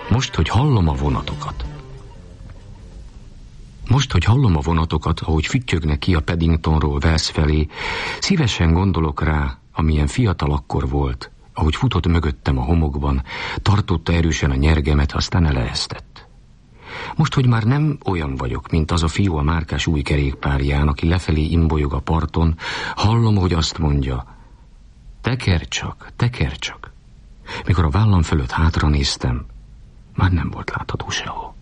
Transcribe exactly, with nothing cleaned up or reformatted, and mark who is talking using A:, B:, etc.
A: Most, hogy hallom a vonatokat. Most, hogy hallom a vonatokat, ahogy füttyögnek ki a Paddingtonról Wells felé, szívesen gondolok rá, amilyen fiatal akkor volt, ahogy futott mögöttem a homokban, tartotta erősen a nyergemet, aztán eleheztett. Most, hogy már nem olyan vagyok, mint az a fiú a márkás új kerékpárján, aki lefelé imbolyog a parton, hallom, hogy azt mondja: teker csak, teker csak. Mikor a vállam fölött hátra néztem, már nem volt látható sehol.